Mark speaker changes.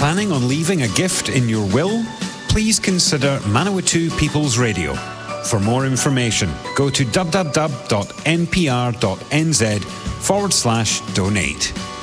Speaker 1: Planning on leaving a gift in your will? Please consider Manawatu People's Radio. For more information, go to www.npr.nz/donate.